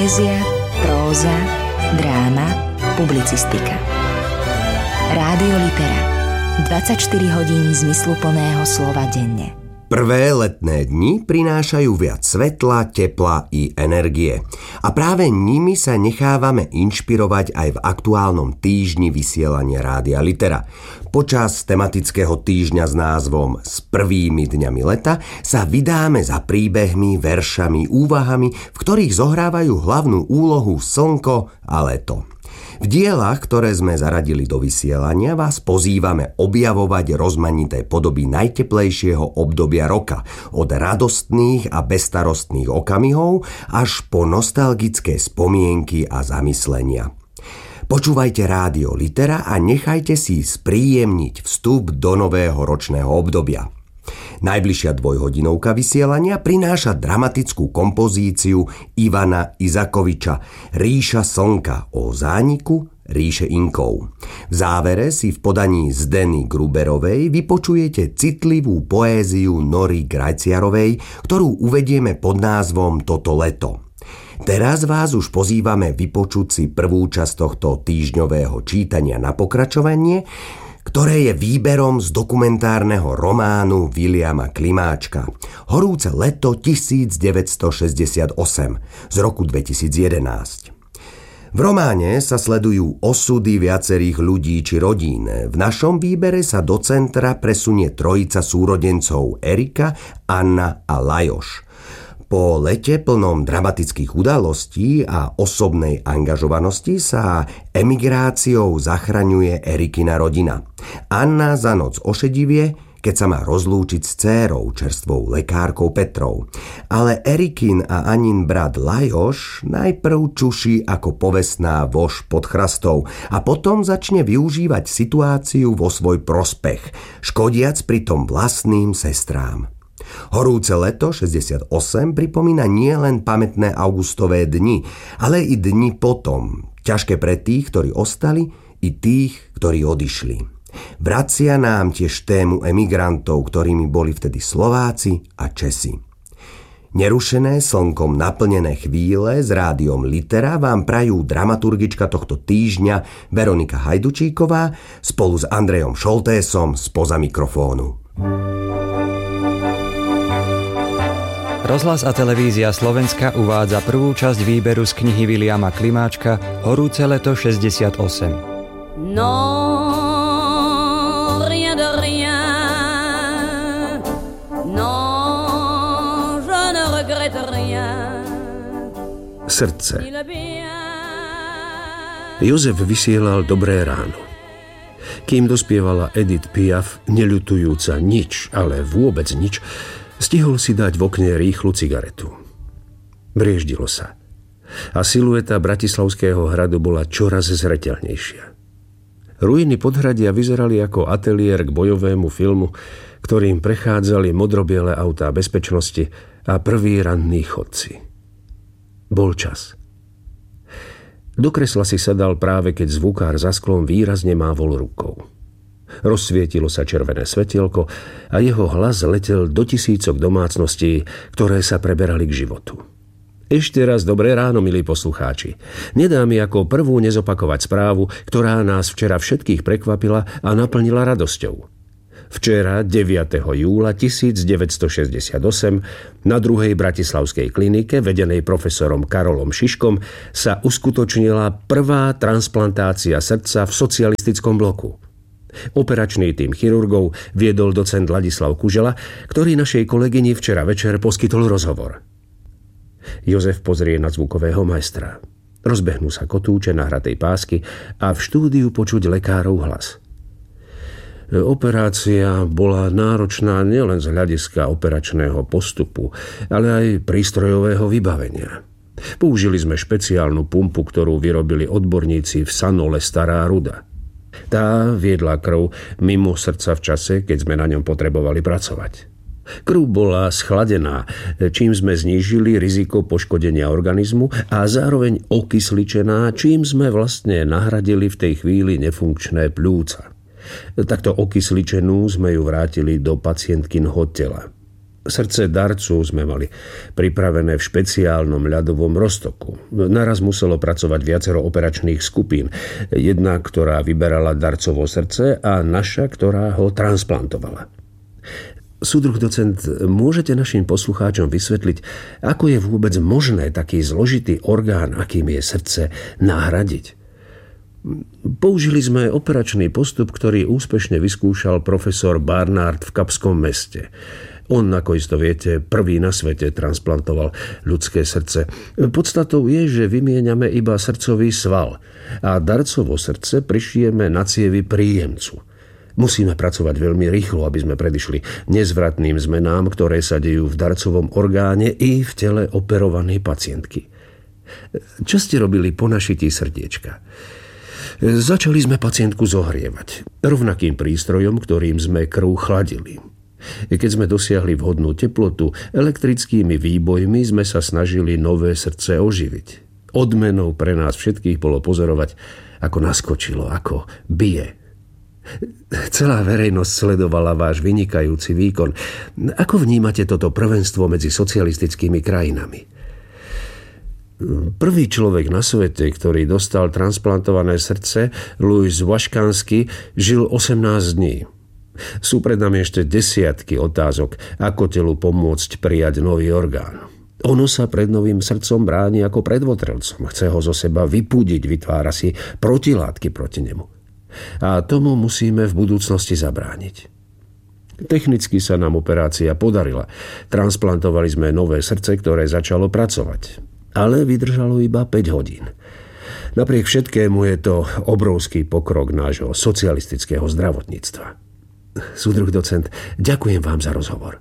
Poézia, próza, dráma, publicistika. Rádio Litera. 24 hodín zmysluplného slova denne. Prvé letné dni prinášajú viac svetla, tepla i energie. A práve nimi sa nechávame inšpirovať aj v aktuálnom týždni vysielania Rádia Litera. Počas tematického týždňa s názvom S prvými dňami leta sa vydáme za príbehmi, veršami, úvahami, v ktorých zohrávajú hlavnú úlohu slnko a leto. V dielach, ktoré sme zaradili do vysielania, vás pozývame objavovať rozmanité podoby najteplejšieho obdobia roka, od radostných a bezstarostných okamihov až po nostalgické spomienky a zamyslenia. Počúvajte Rádio Litera a nechajte si spríjemniť vstup do nového ročného obdobia. Najbližšia dvojhodinovka vysielania prináša dramatickú kompozíciu Ivana Izakoviča Ríša slnka o zániku ríše Inkov. V závere si v podaní Zdeny Gruberovej vypočujete citlivú poéziu Nory Grajciarovej, ktorú uvedieme pod názvom Toto leto. Teraz vás už pozývame vypočuť si prvú časť tohto týždňového čítania na pokračovanie, ktoré je výberom z dokumentárneho románu Viliama Klimáčka Horúce leto 1968 z roku 2011. V románe sa sledujú osudy viacerých ľudí či rodín. V našom výbere sa do centra presunie trojica súrodencov Erika, Anna a Lajoš. Po lete plnom dramatických udalostí a osobnej angažovanosti sa emigráciou zachraňuje Erikina rodina. Anna za noc ošedivie, keď sa má rozlúčiť s dcérou, čerstvou lekárkou Petrou. Ale Erikin a Anin brat Lajoš najprv čuší ako povestná vož pod chrastou a potom začne využívať situáciu vo svoj prospech, škodiac pritom vlastným sestrám. Horúce leto 68 pripomína nielen pamätné augustové dni, ale i dni potom, ťažké pre tých, ktorí ostali, i tých, ktorí odišli. Vracia nám tiež tému emigrantov, ktorými boli vtedy Slováci a Česi. Nerušené, slnkom naplnené chvíle s Rádiom Litera vám prajú dramaturgička tohto týždňa Veronika Hajdučíková spolu s Andrejom Šoltésom spoza mikrofónu. Rozhlas a televízia Slovenska uvádza prvú časť výberu z knihy Viliama Klimáčka Horúce leto 68. Non, rien de rien. Non, je ne regrette rien. Srdce. Jozef vysielal Dobré ráno. Kým dospievala Edith Piaf, neľutujúca nič, ale vôbec nič, stihol si dať v okne rýchlu cigaretu. Brieždilo sa a silueta Bratislavského hradu bola čoraz zreteľnejšia. Ruiny podhradia vyzerali ako ateliér k bojovému filmu, ktorým prechádzali modrobiele autá bezpečnosti a prví ranní chodci. Bol čas. Do kresla si sadal práve keď zvukár za sklom výrazne mávol rukou. Rozsvietilo sa červené svetielko a jeho hlas letel do tisícok domácností, ktoré sa preberali k životu. Ešte raz dobré ráno, milí poslucháči. Nedá mi ako prvú nezopakovať správu, ktorá nás včera všetkých prekvapila a naplnila radosťou. Včera, 9. júla 1968, na druhej bratislavskej klinike, vedenej profesorom Karolom Šiškom, sa uskutočnila prvá transplantácia srdca v socialistickom bloku. Operačný tím chirurgov viedol docent Ladislav Kužela, ktorý našej kolegyni včera večer poskytol rozhovor. Jozef pozrie na zvukového majstra. Rozbehnú sa kotúče nahratej pásky a v štúdiu počuť lekárov hlas. Operácia bola náročná nielen z hľadiska operačného postupu, ale aj prístrojového vybavenia. Použili sme špeciálnu pumpu, ktorú vyrobili odborníci v Sanole Stará Ruda. Tá viedla krv mimo srdca v čase, keď sme na ňom potrebovali pracovať. Krv bola schladená, čím sme znížili riziko poškodenia organizmu a zároveň okysličená, čím sme vlastne nahradili v tej chvíli nefunkčné pľúca. Takto okysličenú sme ju vrátili do pacientkinho tela. Srdce darcu sme mali pripravené v špeciálnom ľadovom roztoku. Naraz muselo pracovať viacero operačných skupín. Jedna, ktorá vyberala darcovo srdce a naša, ktorá ho transplantovala. Súdruh docent, môžete našim poslucháčom vysvetliť, ako je vôbec možné taký zložitý orgán, akým je srdce, nahradiť? Použili sme operačný postup, ktorý úspešne vyskúšal profesor Barnard v Kapskom Meste. On, ako isto viete, prvý na svete transplantoval ľudské srdce. Podstatou je, že vymieňame iba srdcový sval a darcovo srdce prišijeme na cievy príjemcu. Musíme pracovať veľmi rýchlo, aby sme predišli nezvratným zmenám, ktoré sa dejú v darcovom orgáne i v tele operovanej pacientky. Čo ste robili po našití srdiečka? Začali sme pacientku zohrievať rovnakým prístrojom, ktorým sme krv chladili. Keď sme dosiahli vhodnú teplotu, elektrickými výbojmi sme sa snažili nové srdce oživiť. Odmenou pre nás všetkých bolo pozorovať, ako naskočilo, ako bije. Celá verejnosť sledovala váš vynikajúci výkon. Ako vnímate toto prvenstvo medzi socialistickými krajinami? Prvý človek na svete, ktorý dostal transplantované srdce, Louis Washkansky, žil 18 dní. Sú pred nami ešte desiatky otázok, ako telu pomôcť prijať nový orgán. Ono sa pred novým srdcom bráni ako pred votrelcom. Chce ho zo seba vypudiť, vytvára si protilátky proti nemu. A tomu musíme v budúcnosti zabrániť. Technicky sa nám operácia podarila. Transplantovali sme nové srdce, ktoré začalo pracovať. Ale vydržalo iba 5 hodín. Napriek všetkému je to obrovský pokrok nášho socialistického zdravotníctva. Súdruh docent, ďakujem vám za rozhovor.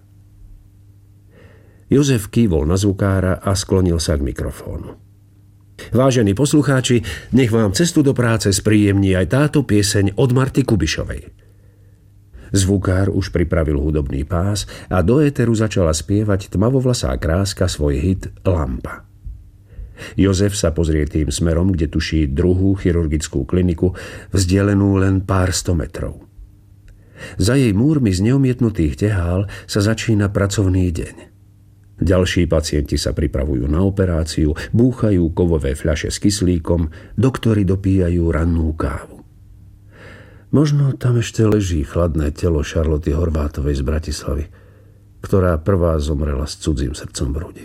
Jozef kývol na zvukára a sklonil sa k mikrofónu. Vážení poslucháči, nech vám cestu do práce spríjemní aj táto pieseň od Marty Kubišovej. Zvukár už pripravil hudobný pás a do éteru začala spievať tmavovlasá kráska svoj hit Lampa. Jozef sa pozrie tým smerom, kde tuší druhú chirurgickú kliniku, vzdialenú len pár 100 metrov. Za jej múrmi z neumietnutých tehál sa začína pracovný deň. Ďalší pacienti sa pripravujú na operáciu, búchajú kovové fľaše s kyslíkom, doktori dopíjajú rannú kávu. Možno tam ešte leží chladné telo Charloty Horvátovej z Bratislavy, ktorá prvá zomrela s cudzím srdcom v hrudi.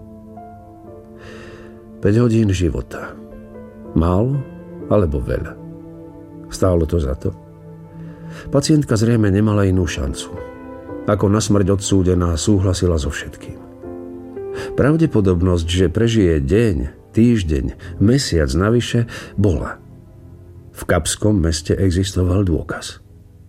5 hodín života. Málo alebo veľa? Stálo to za to? Pacientka zrejme nemala inú šancu. Ako na smrť odsúdená súhlasila so všetkým. Pravdepodobnosť, že prežije deň, týždeň, mesiac navyše, bola. V Kapskom Meste existoval dôkaz.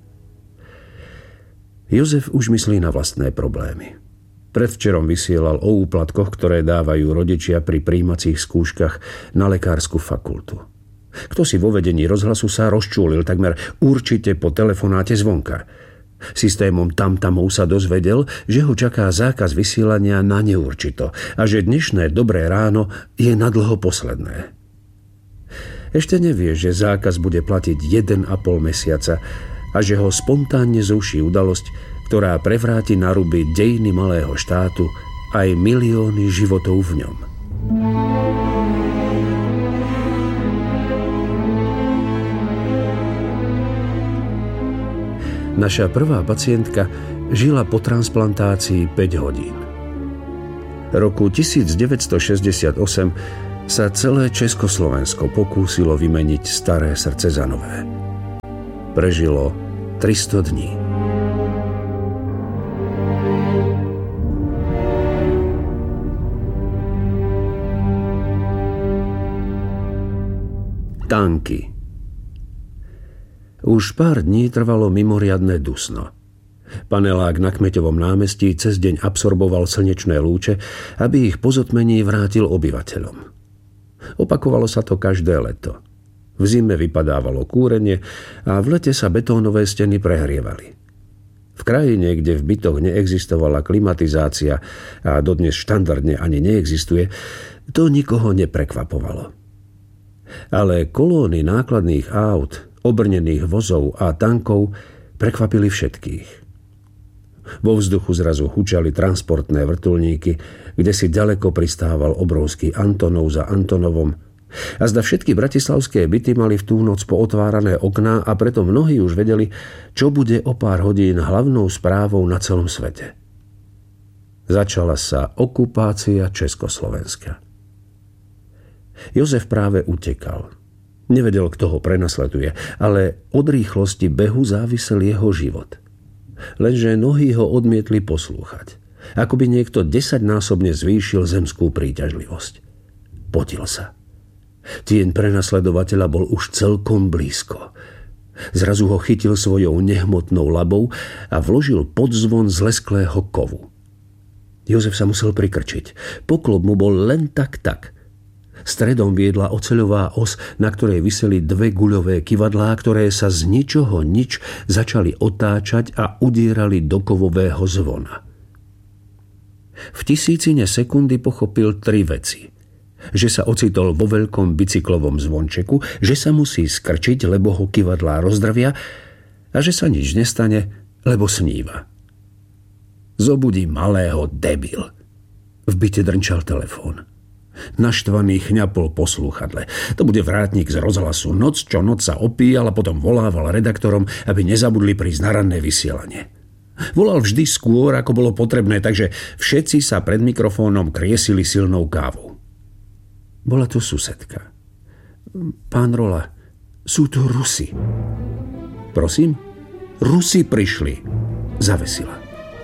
Jozef už myslí na vlastné problémy. Predvčerom vysielal o úplatkoch, ktoré dávajú rodičia pri prijímacích skúškach na lekársku fakultu. Kto si vo vedení rozhlasu sa rozčúlil takmer určite po telefonáte zvonka. Systémom tamtamov sa dozvedel, že ho čaká zákaz vysielania na neurčito a že dnešné Dobré ráno je nadlho posledné. Ešte nevie, že zákaz bude platiť 1,5 mesiaca a že ho spontánne zruší udalosť, ktorá prevráti na ruby dejiny malého štátu aj milióny životov v ňom. Naša prvá pacientka žila po transplantácii 5 hodín. Roku 1968 sa celé Československo pokúsilo vymeniť staré srdce za nové. Prežilo 300 dní. Tanky. Už pár dní trvalo mimoriadne dusno. Panelák na Kmeťovom námestí cez deň absorboval slnečné lúče, aby ich po zotmení vrátil obyvateľom. Opakovalo sa to každé leto. V zime vypadávalo kúrenie a v lete sa betónové steny prehrievali. V krajine, kde v bytoch neexistovala klimatizácia a dodnes štandardne ani neexistuje, to nikoho neprekvapovalo. Ale kolóny nákladných aut, obrnených vozov a tankov prekvapili všetkých. Vo vzduchu zrazu hučali transportné vrtuľníky, kde si ďaleko pristával obrovský Antonov za Antonovom. A zda všetky bratislavské byty mali v tú noc pootvárané okná a preto mnohí už vedeli, čo bude o pár hodín hlavnou správou na celom svete. Začala sa okupácia Československa. Jozef práve utekal. Nevedel, kto ho prenasleduje, ale od rýchlosti behu závisel jeho život. Lenže nohy ho odmietli poslúchať. Ako by niekto 10-násobne zvýšil zemskú príťažlivosť. Potil sa. Tieň prenasledovateľa bol už celkom blízko. Zrazu ho chytil svojou nehmotnou labou a vložil pod zvon z lesklého kovu. Jozef sa musel prikrčiť. Poklop mu bol len tak. Stredom viedla oceľová os, na ktorej viseli 2 guľové kyvadlá, ktoré sa z ničoho nič začali otáčať a udierali do kovového zvona. V tisícine sekundy pochopil 3 veci. Že sa ocitol vo veľkom bicyklovom zvončeku, že sa musí skrčiť, lebo ho kyvadlá rozdrvia a že sa nič nestane, lebo sníva. Zobudí malého, debil. V byte drnčal telefón. Naštvaný chňapol po slúchadle. To bude vrátnik z rozhlasu. Noc čo noc sa opíjal a potom volával redaktorom, aby nezabudli prísť na ranné vysielanie. Volal vždy skôr, ako bolo potrebné, takže všetci sa pred mikrofónom kriesili silnou kávou. Bola to susedka. Pán Rola, sú to Rusi. Prosím? Rusi prišli. Zavesila.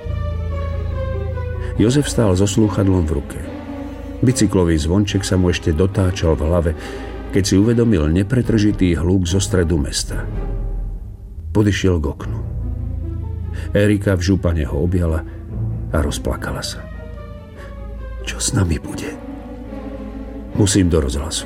Jozef stál so slúchadlom v ruke. Bicyklový zvonček sa mu ešte dotáčal v hlave, keď si uvedomil nepretržitý hluk zo stredu mesta. Podišiel k oknu. Erika v župane ho objala a rozplakala sa. Čo s nami bude? Musím do rozhlasu.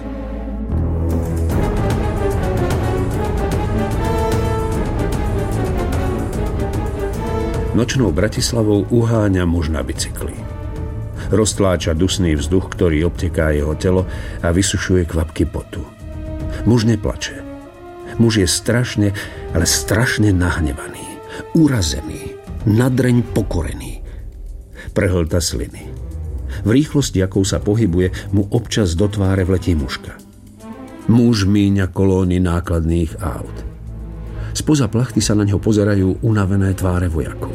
Nočnou Bratislavou uháňa muž na bicykli. Roztláča dusný vzduch, ktorý obteká jeho telo a vysušuje kvapky potu. Muž neplače. Muž je strašne, ale strašne nahnevaný, urazený, nadreň pokorený. Prehlta sliny. V rýchlosti, akou sa pohybuje, mu občas do tváre vletí muška. Muž míňa kolóny nákladných aut. Spoza plachty sa na ňo pozerajú unavené tváre vojakov.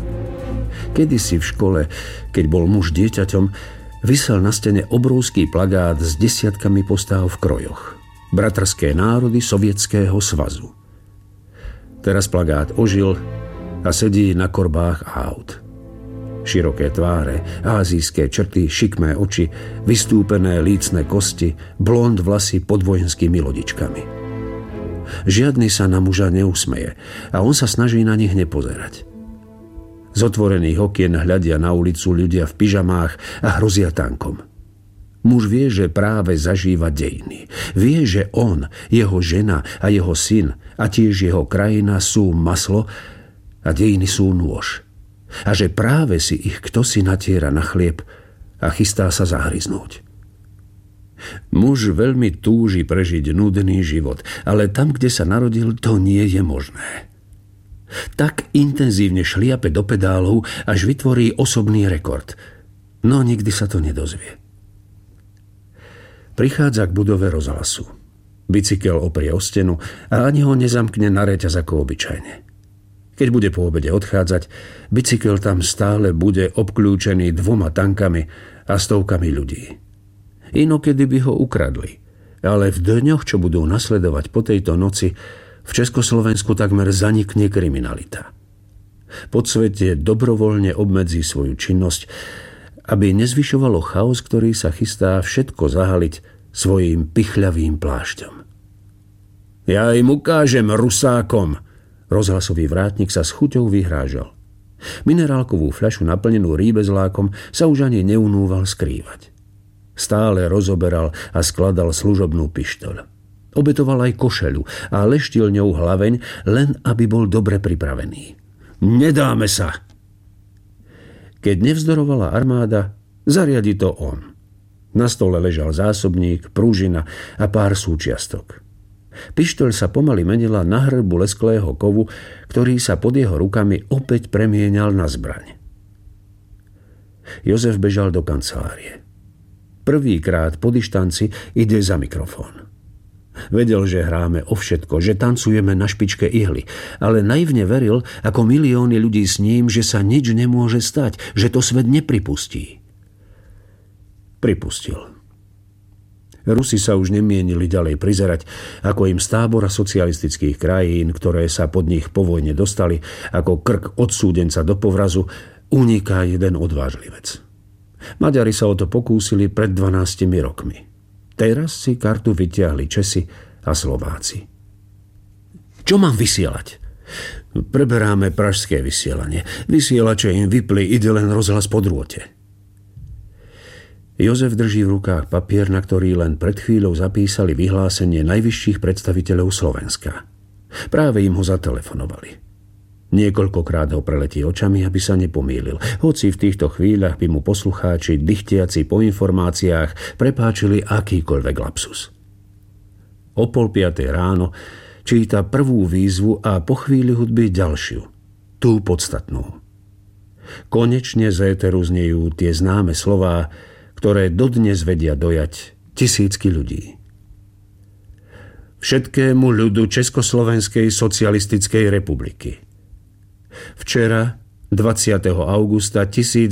Kedysi v škole, keď bol muž dieťaťom, visel na stene obrovský plagát s 10 postáv v krojoch. Bratrské národy Sovietskeho svazu. Teraz plagát ožil a sedí na korbách aut. Široké tváre, ázijské črty, šikmé oči, vystúpené lícne kosti, blond vlasy pod vojenskými lodičkami. Žiadny sa na muža neusmeje a on sa snaží na nich nepozerať. Z otvorených okien hľadia na ulicu ľudia v pyžamách a hrozia tankom. Muž vie, že práve zažíva dejiny. Vie, že on, jeho žena a jeho syn a tiež jeho krajina sú maslo a dejiny sú nôž. A že práve si ich kdosi natiera na chlieb a chystá sa zahryznúť. Muž veľmi túži prežiť nudný život, ale tam, kde sa narodil, to nie je možné. Tak intenzívne šliape do pedálov, až vytvorí osobný rekord. No nikdy sa to nedozvie. Prichádza k budove rozhlasu. Bicykel oprie o stenu a ani ho nezamkne na reťaz ako obyčajne. Keď bude po obede odchádzať, bicykel tam stále bude obklúčený 2 tankami a stovkami ľudí. Inokedy by ho ukradli, ale v dňoch, čo budú nasledovať po tejto noci, v Československu takmer zanikne kriminalita. Podsvetie dobrovoľne obmedzí svoju činnosť, aby nezvyšovalo chaos, ktorý sa chystá všetko zahaliť svojím pichľavým plášťom. Ja im ukážem Rusákom, rozhlasový vrátnik sa s chuťou vyhrážal. Minerálkovú fľašu naplnenú rýbezlákom sa už ani neunúval skrývať. Stále rozoberal a skladal služobnú pištoľ. Obetoval aj košeľu a leštil ňou hlaveň, len aby bol dobre pripravený. Nedáme sa! Keď nevzdorovala armáda, zariadi to on. Na stole ležal zásobník, prúžina a pár súčiastok. Pištoľ sa pomaly menila na hrbu lesklého kovu, ktorý sa pod jeho rukami opäť premieňal na zbraň. Jozef bežal do kancelárie. Prvýkrát po dištanci ide za mikrofón. Vedel, že hráme o všetko, že tancujeme na špičke ihly, ale naivne veril, ako milióny ľudí s ním, že sa nič nemôže stať, že to svet nepripustí. Pripustil. Rusi sa už nemienili ďalej prizerať, ako im z tábora socialistických krajín, ktoré sa pod nich po vojne dostali, ako krk odsúdenca do povrazu, uniká jeden odvážlivec. Maďari sa o to pokúsili pred 12 rokmi. Teraz si kartu vytiahli Česi a Slováci. Čo mám vysielať? Preberáme pražské vysielanie. Vysielače im vypli, ide len rozhlas po drôte. Jozef drží v rukách papier, na ktorý len pred chvíľou zapísali vyhlásenie najvyšších predstaviteľov Slovenska. Práve im ho zatelefonovali. Niekoľkokrát ho preletí očami, aby sa nepomýlil. Hoci v týchto chvíľach by mu poslucháči, dychtiaci po informáciách, prepáčili akýkoľvek lapsus. O 4:30 ráno číta prvú výzvu a po chvíli hudby ďalšiu, tú podstatnú. Konečne z éteru znejú tie známe slová, ktoré dodnes vedia dojať tisícky ľudí. Všetkému ľudu Československej socialistickej republiky. Včera, 20. augusta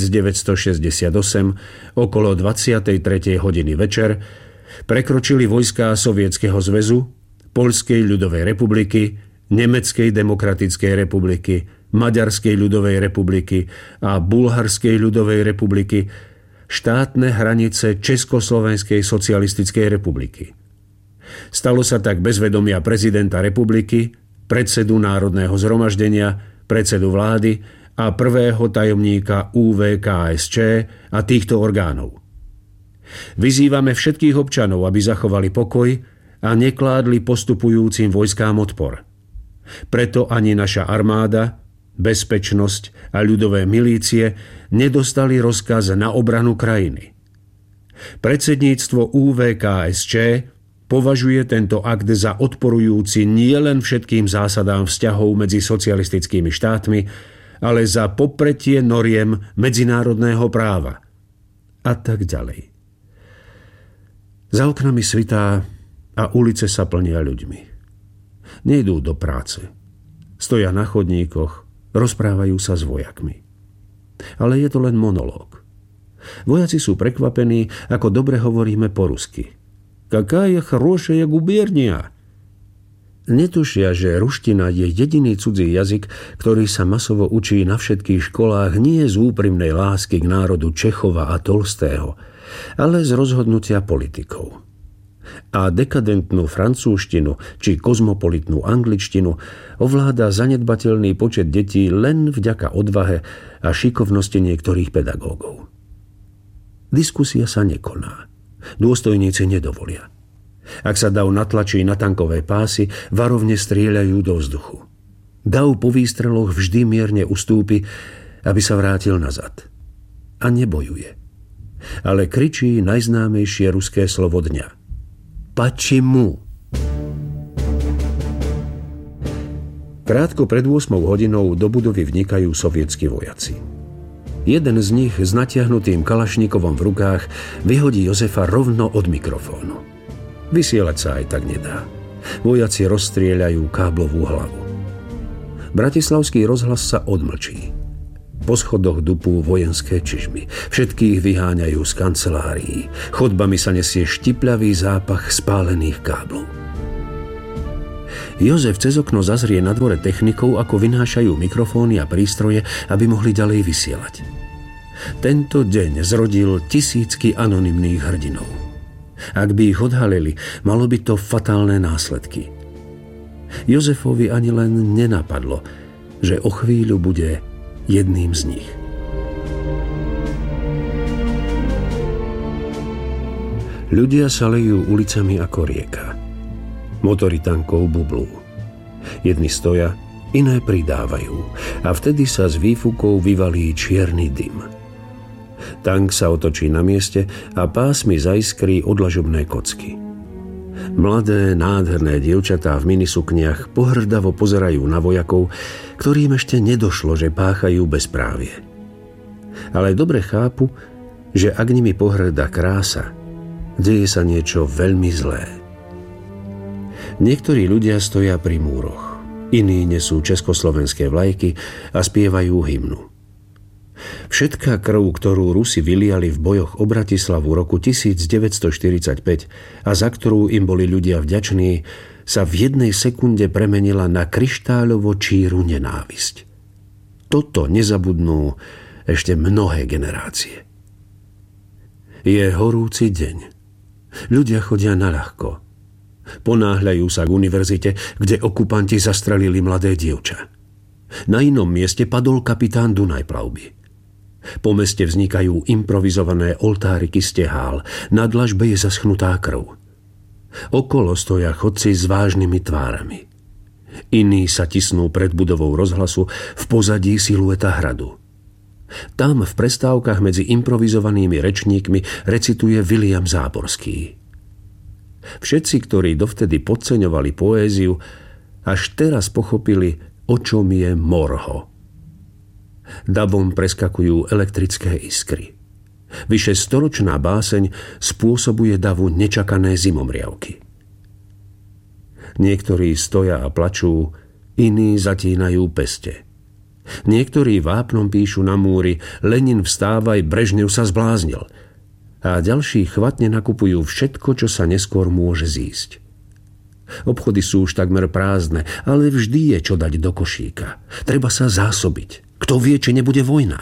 1968, okolo 23. hodiny večer, prekročili vojská Sovietskeho zväzu, Poľskej ľudovej republiky, Nemeckej demokratickej republiky, Maďarskej ľudovej republiky a Bulharskej ľudovej republiky štátne hranice Československej socialistickej republiky. Stalo sa tak bez vedomia prezidenta republiky, predsedu Národného zhromaždenia, predsedu vlády a prvého tajomníka UVKSČ a týchto orgánov. Vyzývame všetkých občanov, aby zachovali pokoj a nekládli postupujúcim vojskám odpor. Preto ani naša armáda, bezpečnosť a ľudové milície nedostali rozkaz na obranu krajiny. Predsedníctvo UVKSČ považuje tento akt za odporujúci nielen všetkým zásadám vzťahov medzi socialistickými štátmi, ale za popretie noriem medzinárodného práva. A tak ďalej. Za oknami svitá a ulice sa plnia ľuďmi. Nejdú do práce. Stoja na chodníkoch, rozprávajú sa s vojakmi. Ale je to len monológ. Vojaci sú prekvapení, ako dobre hovoríme po rusky. Какая хорошая губерния. Netušia, že ruština je jediný cudzí jazyk, ktorý sa masovo učí na všetkých školách nie z úprimnej lásky k národu Čechova a Tolstého, ale z rozhodnutia politikov. A dekadentnú francúzštinu či kozmopolitnú angličtinu ovláda zanedbateľný počet detí len vďaka odvahe a šikovnosti niektorých pedagógov. Diskusia sa nekoná. Dôstojníci nedovolia. Ak sa dav natlačí na tankové pásy, varovne strieľajú do vzduchu. Dav po výstreloch vždy mierne ustúpi, aby sa vrátil nazad. A nebojuje. Ale kričí najznámejšie ruské slovo dňa. Pačimu. Krátko pred 8 hodinou do budovy vnikajú sovietskí vojaci. Jeden z nich s natiahnutým kalašnikovom v rukách vyhodí Jozefa rovno od mikrofónu. Vysielať sa aj tak nedá. Vojaci rozstrieľajú káblovú hlavu. Bratislavský rozhlas sa odmlčí. Po schodoch dupú vojenské čižmy. Všetkých vyháňajú z kancelárií. Chodbami sa nesie štipľavý zápach spálených káblov. Jozef cez okno zazrie na dvore technikov, ako vynášajú mikrofóny a prístroje, aby mohli ďalej vysielať. Tento deň zrodil tisícky anonymných hrdinov. Ak by ich odhalili, malo by to fatálne následky. Jozefovi ani len nenapadlo, že o chvíľu bude jedným z nich. Ľudia sa lejú ulicami ako rieka. Motory tankov bublú. Jedni stoja, iné pridávajú a vtedy sa z výfukov vyvalí čierny dym. Tank sa otočí na mieste a pásmi zaiskrí odlažobné kocky. Mladé, nádherné dievčatá v minisukniach pohrdavo pozerajú na vojakov, ktorým ešte nedošlo, že páchajú bezprávie. Ale dobre chápu, že ak nimi pohŕda krása, deje sa niečo veľmi zlé. Niektorí ľudia stoja pri múroch, iní nesú československé vlajky a spievajú hymnu. Všetká krv, ktorú Rusi vyliali v bojoch o Bratislavu roku 1945 a za ktorú im boli ľudia vďační, sa v jednej sekunde premenila na kryštáľovo číru nenávisť. Toto nezabudnú ešte mnohé generácie. Je horúci deň. Ľudia chodia naľahko. Ponáhľajú sa k univerzite, kde okupanti zastrelili mladé dievča. Na inom mieste padol kapitán Dunajplavby. Po meste vznikajú improvizované oltáriky stehál, na dlažbe je zaschnutá krv. Okolo stoja chodci s vážnymi tvárami. Iní sa tisnú pred budovou rozhlasu, v pozadí silueta hradu. Tam v prestávkach medzi improvizovanými rečníkmi recituje Viliam Záborský. Všetci, ktorí dovtedy podceňovali poéziu, až teraz pochopili, o čom je morho. Davom preskakujú elektrické iskry. Vyše storočná báseň spôsobuje davu nečakané zimomriavky. Niektorí stoja a plačú, iní zatínajú peste. Niektorí vápnom píšu na múri Lenin vstávaj, Brežnev sa zbláznil. A ďalší chvatne nakupujú všetko, čo sa neskôr môže zísť. Obchody sú už takmer prázdne, ale vždy je čo dať do košíka. Treba sa zásobiť. Kto vie, či nebude vojna?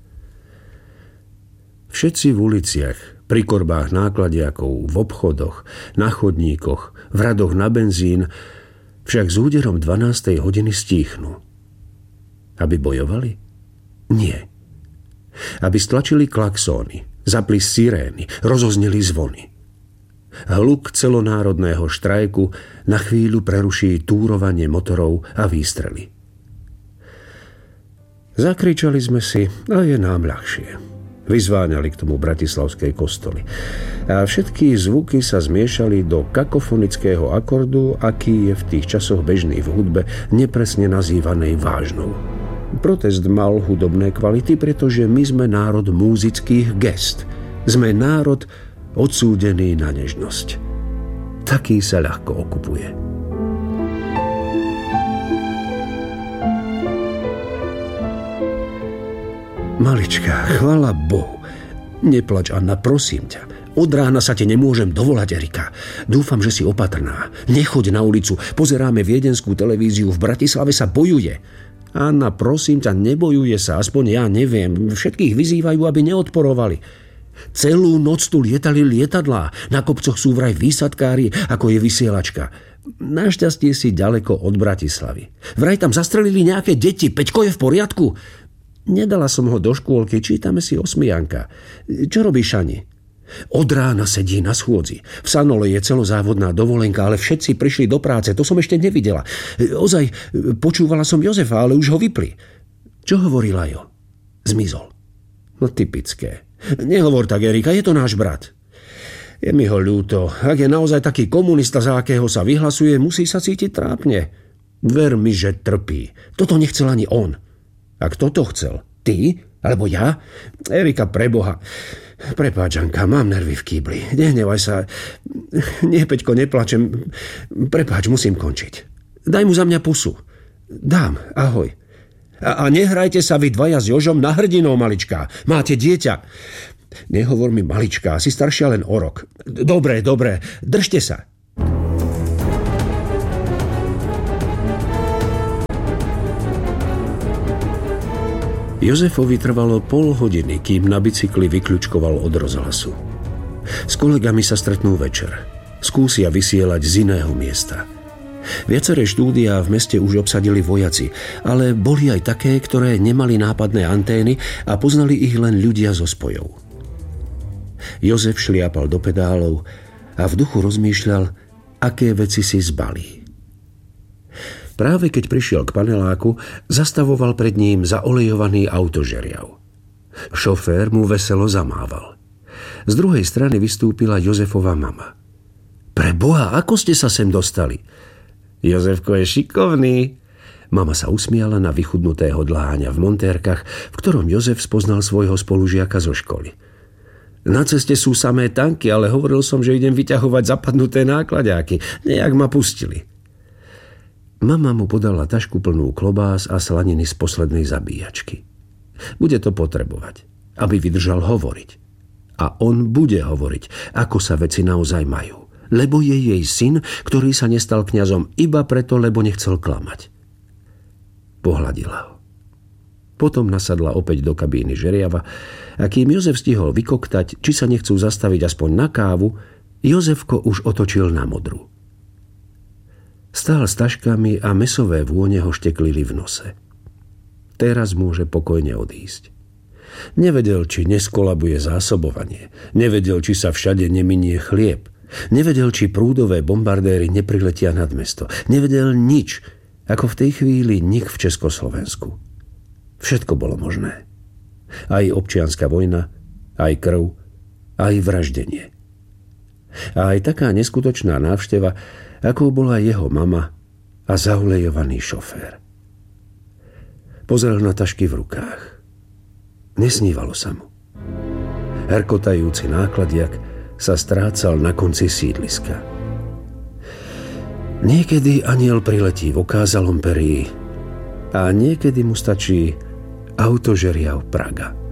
Všetci v uliciach, pri korbách nákladiakov, v obchodoch, na chodníkoch, v radoch na benzín, však s úderom 12. hodiny stíchnu. Aby bojovali? Nie. Aby stlačili klaxóny, zapli sirény, rozozneli zvony. Hluk celonárodného štrajku na chvíľu preruší túrovanie motorov a výstrely. Zakričali sme si a je nám ľahšie. Vyzváňali k tomu bratislavské kostoly. A všetky zvuky sa zmiešali do kakofonického akordu, aký je v tých časoch bežný v hudbe, nepresne nazývanej vážnou. Protest mal hudobné kvality, pretože my sme národ múzických gest. Sme národ odsúdený na nežnosť. Taký sa ľahko okupuje. Malička, chvála Bohu. Neplač, Anna, prosím ťa. Od rána sa ti nemôžem dovolať, Erika. Dúfam, že si opatrná. Nechoď na ulicu. Pozeráme viedenskú televíziu. V Bratislave sa bojuje. Anna, prosím ťa, nebojuje sa. Aspoň ja neviem. Všetkých vyzývajú, aby neodporovali. Celú noc tu lietali lietadlá. Na kopcoch sú vraj výsadkári, ako je vysielačka. Našťastie si ďaleko od Bratislavy. Vraj tam zastrelili nejaké deti. Peťko je v poriadku? Nedala som ho do škôlky, čítame si Osmianka. Čo robíš, Ani? Od rána sedí na schôdzi. V Sanole je celozávodná dovolenka, ale všetci prišli do práce, to som ešte nevidela. Ozaj, počúvala som Jozefa, ale už ho vypli. Čo hovorí Lajo? Zmizol. No typické. Nehovor tak, Erika, je to náš brat. Je mi ho ľúto. Ak je naozaj taký komunista, za akého sa vyhlasuje, musí sa cítiť trápne. Ver mi, že trpí. Toto nechcel ani on. A kto to chcel? Ty? Alebo ja? Erika, preboha. Prepáč, Anka, mám nervy v kýbli. Nehnevaj sa. Nie, Peťko, neplačem. Prepáč, musím končiť. Daj mu za mňa pusu. Dám, ahoj. A nehrajte sa vy dvaja s Jožom na hrdinov, maličká. Máte dieťa. Nehovor mi, maličká, si staršia len o rok. Dobre, držte sa. Jozefovi trvalo pol hodiny, kým na bicykli vykľučkoval od rozhlasu. S kolegami sa stretnú večer. Skúsia vysielať z iného miesta. Viaceré štúdiá v meste už obsadili vojaci, ale boli aj také, ktoré nemali nápadné antény a poznali ich len ľudia zo spojov. Jozef šliapal do pedálov a v duchu rozmýšľal, aké veci si zbalí. Práve keď prišiel k paneláku, zastavoval pred ním zaolejovaný autožeriav. Šofér mu veselo zamával. Z druhej strany vystúpila Jozefova mama. Pre Boha, ako ste sa sem dostali? Jozefko je šikovný. Mama sa usmiala na vychudnutého dláňa v montérkach, v ktorom Jozef spoznal svojho spolužiaka zo školy. Na ceste sú samé tanky, ale hovoril som, že idem vyťahovať zapadnuté náklaďáky. Nejak ma pustili. Mama mu podala tašku plnú klobás a slaniny z poslednej zabíjačky. Bude to potrebovať, aby vydržal hovoriť. A on bude hovoriť, ako sa veci naozaj majú. Lebo je jej syn, ktorý sa nestal kňazom iba preto, lebo nechcel klamať. Pohľadila ho. Potom nasadla opäť do kabíny žeriava a kým Jozef stihol vykoktať, či sa nechcú zastaviť aspoň na kávu, Jozefko už otočil na modru. Stál s taškami a mäsové vône ho šteklili v nose. Teraz môže pokojne odísť. Nevedel, či neskolabuje zásobovanie. Nevedel, či sa všade neminie chlieb. Nevedel, či prúdové bombardéry nepriletia nad mesto. Nevedel nič, ako v tej chvíli nik v Československu. Všetko bolo možné. Aj občianska vojna, aj krv, aj vraždenie. A aj taká neskutočná návšteva, akou bola jeho mama a zaulejovaný šofér. Pozrel na tašky v rukách. Nesnívalo sa mu. Herkotajúci nákladiak sa strácal na konci sídliska. Niekedy anjel priletí v okázalom perí a niekedy mu stačí autožeriav Praga.